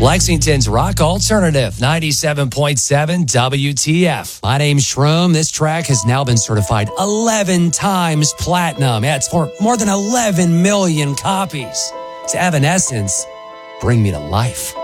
Lexington's Rock Alternative, 97.7 WTF. My name's Shroom. This track has now been certified 11 times platinum. Yeah, it's for more than 11 million copies. It's Evanescence, Bring Me to Life.